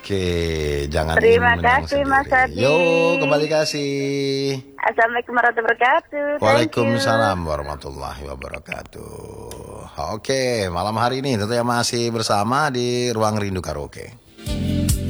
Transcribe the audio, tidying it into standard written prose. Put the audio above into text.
Oke, jangan Terima ingin menang kasih, Mas sendiri. Adi. Yo, kembali kasih. Assalamualaikum warahmatullahi wabarakatuh. Thank you. Waalaikumsalam warahmatullahi wabarakatuh. Oke, malam hari ini tentunya masih bersama di Ruang Rindu Karaoke.